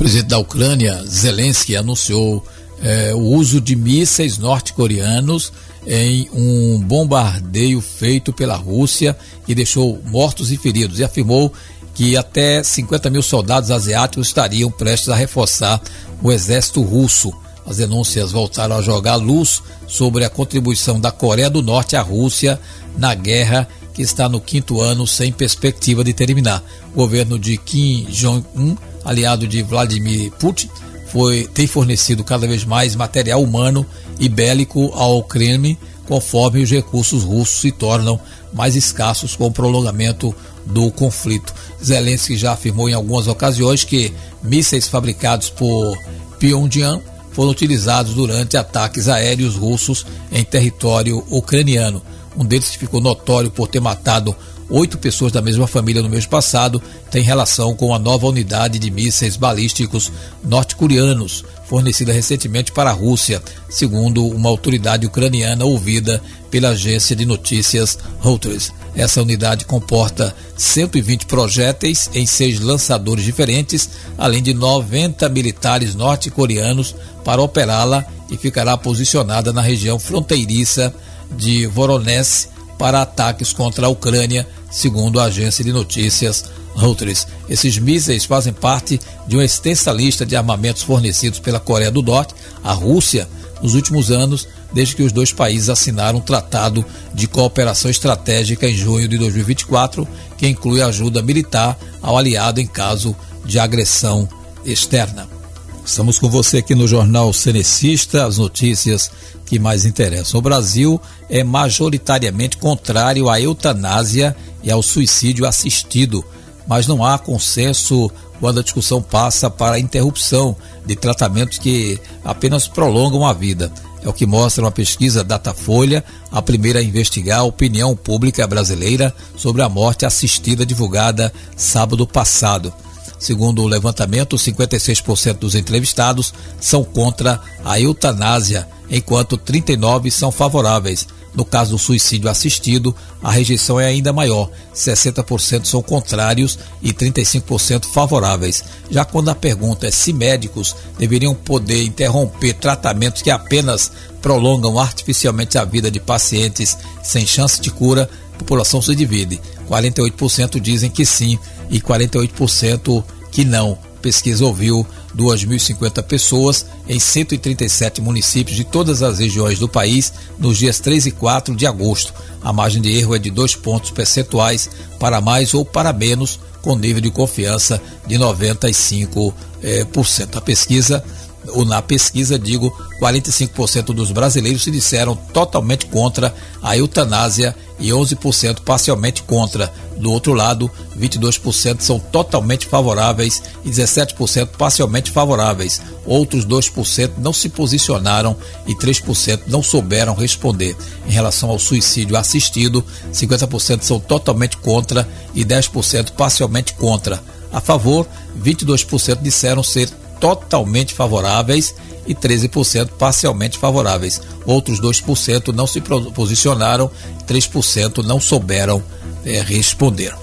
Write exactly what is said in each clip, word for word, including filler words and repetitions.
presidente da Ucrânia, Zelensky, anunciou eh, o uso de mísseis norte-coreanos em um bombardeio feito pela Rússia que deixou mortos e feridos, e afirmou que até cinquenta mil soldados asiáticos estariam prestes a reforçar o exército russo. As denúncias voltaram a jogar luz sobre a contribuição da Coreia do Norte à Rússia na guerra que está no quinto ano sem perspectiva de terminar. O governo de Kim Jong-un, aliado de Vladimir Putin, foi, tem fornecido cada vez mais material humano e bélico ao Kremlin, conforme os recursos russos se tornam mais escassos com o prolongamento do conflito. Zelensky já afirmou em algumas ocasiões que mísseis fabricados por Pyongyang foram utilizados durante ataques aéreos russos em território ucraniano. Um deles, que ficou notório por ter matado oito pessoas da mesma família no mês passado, tem relação com a nova unidade de mísseis balísticos norte-coreanos, fornecida recentemente para a Rússia, segundo uma autoridade ucraniana ouvida pela agência de notícias Reuters. Essa unidade comporta cento e vinte projéteis em seis lançadores diferentes, além de noventa militares norte-coreanos para operá-la, e ficará posicionada na região fronteiriça de Voronezh para ataques contra a Ucrânia, segundo a agência de notícias Reuters. Esses mísseis fazem parte de uma extensa lista de armamentos fornecidos pela Coreia do Norte à Rússia nos últimos anos, desde que os dois países assinaram um tratado de cooperação estratégica em junho de dois mil e vinte e quatro, que inclui ajuda militar ao aliado em caso de agressão externa. Estamos com você aqui no Jornal Cenecista, as notícias que mais interessam. O Brasil é majoritariamente contrário à eutanásia e ao suicídio assistido, mas não há consenso quando a discussão passa para a interrupção de tratamentos que apenas prolongam a vida. É o que mostra uma pesquisa Datafolha, a primeira a investigar a opinião pública brasileira sobre a morte assistida, divulgada sábado passado. Segundo o levantamento, cinquenta e seis por cento dos entrevistados são contra a eutanásia, enquanto trinta e nove por cento são favoráveis. No caso do suicídio assistido, a rejeição é ainda maior, sessenta por cento são contrários e trinta e cinco por cento favoráveis. Já quando a pergunta é se médicos deveriam poder interromper tratamentos que apenas prolongam artificialmente a vida de pacientes sem chance de cura, a população se divide. quarenta e oito por cento dizem que sim e quarenta e oito por cento que não. A pesquisa ouviu duas mil e cinquenta pessoas em cento e trinta e sete municípios de todas as regiões do país nos dias três e quatro de agosto. A margem de erro é de dois pontos percentuais para mais ou para menos, com nível de confiança de noventa e cinco por cento. A pesquisa, ou na pesquisa, digo, quarenta e cinco por cento dos brasileiros se disseram totalmente contra a eutanásia e onze por cento parcialmente contra. Do outro lado, vinte e dois por cento são totalmente favoráveis e dezessete por cento parcialmente favoráveis. Outros dois por cento não se posicionaram e três por cento não souberam responder. Em relação ao suicídio assistido, cinquenta por cento são totalmente contra e dez por cento parcialmente contra. A favor, vinte e dois por cento disseram ser totalmente favoráveis e treze por cento parcialmente favoráveis. Outros dois por cento não se posicionaram, três por cento não souberam é, responder.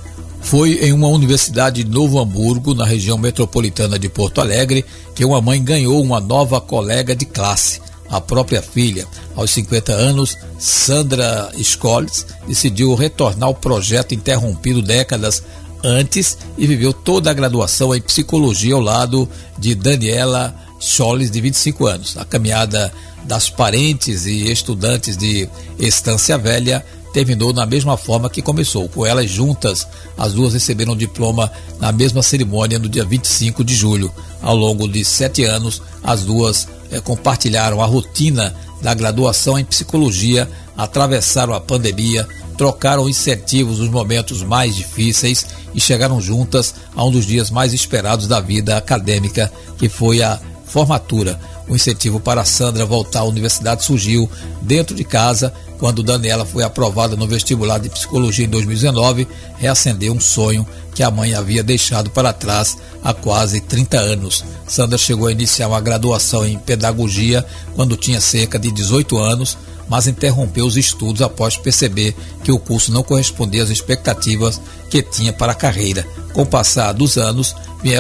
Foi em uma universidade de Novo Hamburgo, na região metropolitana de Porto Alegre, que uma mãe ganhou uma nova colega de classe, a própria filha. Aos cinquenta anos, Sandra Scholes decidiu retornar ao projeto interrompido décadas antes e viveu toda a graduação em psicologia ao lado de Daniela Scholes, de vinte e cinco anos. A caminhada das parentes e estudantes de Estância Velha terminou na mesma forma que começou, com elas juntas. As duas receberam diploma na mesma cerimônia no dia vinte e cinco de julho. Ao longo de sete anos, as duas eh, compartilharam a rotina da graduação em psicologia, atravessaram a pandemia, trocaram incentivos nos momentos mais difíceis e chegaram juntas a um dos dias mais esperados da vida acadêmica, que foi a formatura. O incentivo para a Sandra voltar à universidade surgiu dentro de casa, quando Daniela foi aprovada no vestibular de psicologia em dois mil e dezenove, reacendeu um sonho que a mãe havia deixado para trás há quase trinta anos. Sandra chegou a iniciar uma graduação em pedagogia quando tinha cerca de dezoito anos, mas interrompeu os estudos após perceber que o curso não correspondia às expectativas que tinha para a carreira. Com o passar dos anos, vieram